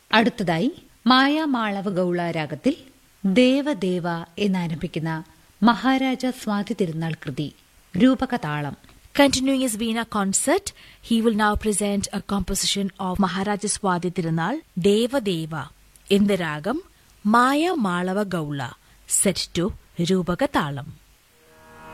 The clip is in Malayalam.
അടുത്തതായി മായാമാളവ ഗൌള രാഗത്തിൽ ദേവദേവ എന്നാരംഭിക്കുന്ന മഹാരാജ സ്വാതി തിരുനാൾ കൃതി രൂപകതാളം. Continuing his Veena concert, he will now present a composition of Maharaja Swadhi Tirunal, Deva Deva, in the ragam Maya Malava Gaula, set to Rupaka Talam.